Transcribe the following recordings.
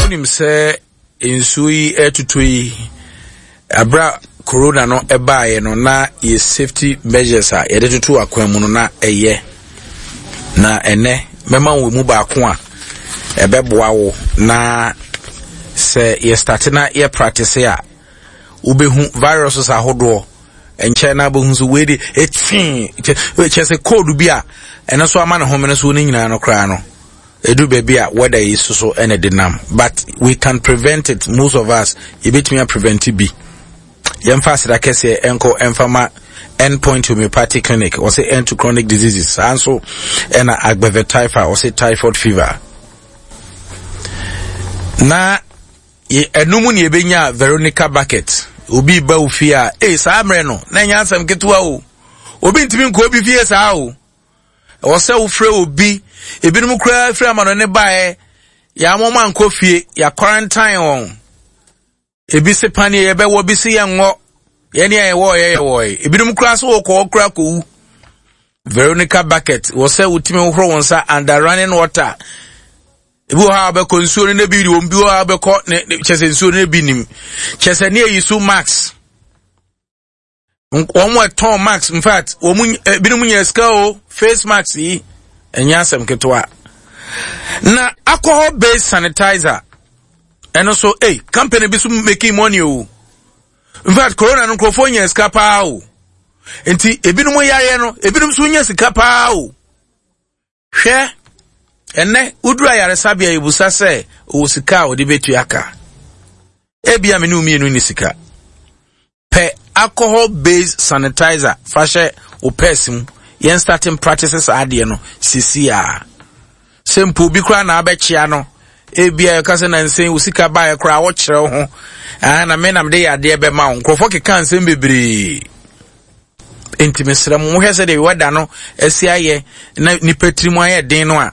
unim se insui etutui abra corona no ebaye no na ye safety measures a ye de tutu akwan mu no na eye na ene mema wo mu ba ko a ebeboa wo na se ye start na ye practice a ubehu viruses ahodo enche na bohu so we de etin chese code bi a ene so ama ne homene so ni nyina no kra no edu baby a weather is so ene de nam, but we can prevent it. Most of us ebetimi prevent it bi yemfa sida kese enko enfama endpoint homeopathic clinic or say end to chronic diseases and so and agbeve typhoid or say typhoid fever na enumu ni ebenya Veronica Bucket obi ba ofia saa mre no na nya asem ketewa o obi ntimi nko obi fie saa o se ofre obi ebinum kura fre amano ne bae ya moma nko fie ya quarantine on ebi se pani ye be wo bi se ye ngo ye ne ye wo ebinum kura so ko kura ko Veronica Bucket se utimi horo wonsa under running water ebi ha be konsuo ne bi wo bi ha be ko ne chese nsuo ne bi nim chese ne yisu max omo ton max in fact omu binum nya ska o face max yi enya asem ketwa na alcohol based sanitizer eno so company bi so making money o in fact corona no crofo nya ska pa o enti ebinum yare no ebinum so nya ska pa o hwe enne udura yare sabia ibusa se o sika o de betu aka ebia me no mienu ni sika pe alcohol based sanitizer fashe o person yen starting practices ade no sisia simple bi kra na abechia no ebia kase na nsen o sika ba kra wo kire ho na me na me de ade be ma nkrofo keka nsen bebre intimesra mu hwese de wada no asiaye na ni patrimu aye den no a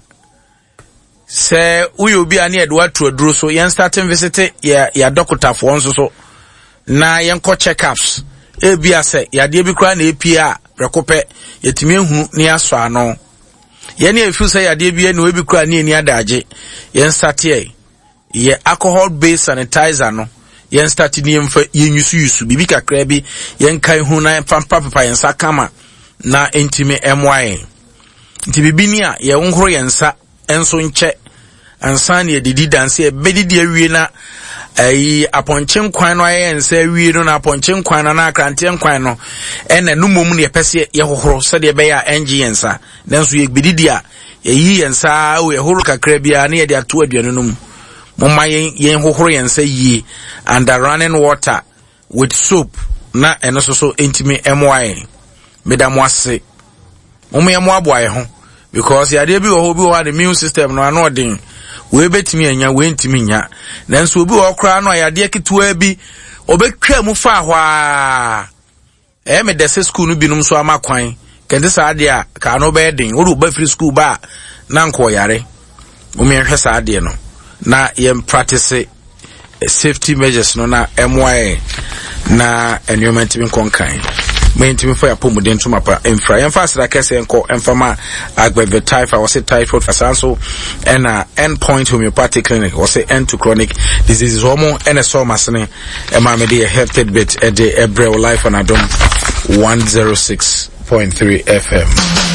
se uyo bi ani edwa tuaduro so yen starting visit ya doctor for nso so na yen ko checkups ebia se ya de bi kra na epia rekope yetimi ehu ni aso ano yen efu se ya de bi na obi kra na ni adaje yen start ye alcohol based sanitizer no yen start ni emfa yenyusu bibi kakra bi yen kan hu na papa yen sakama na entimi MY nti bibi ni a ye nhoro yen sa enso nche ansane edidi danse ebedidi awie na aponchen kwan no ayense awie no na aponchen kwan na akrante kwan no ene no mom ne pese ye hohoro se de be ya engi yensa nanso ye bedidi a yi yensa o ye horo kakra bia na ye de ato aduano no mumma yen hohoro yensa yi under running water with soap na eno so intimi MY medam wase mumma ye mo aboaye ho because ya de bi wo bi wo the immune system no anodin we betimi anya we ntimi nya nanso obi wo kra no ya de ketewa bi obetwa mu fa hwa me de school no binum so amakwan kende sa ade a ka no be den wo ba free school ba na nko yare o me hwe sa ade no na yem practice safety measures no na MY na environment bin konkan mentimi for ya pomuden to mapa emfra yemfa sira kese enko emfama agbebe typhoid or say typhoid fasanso and endpoint homeopathic clinic or say end to chronic diseases homo and so masne ema me dey health bit e dey ebre life on Adom 106.3 FM.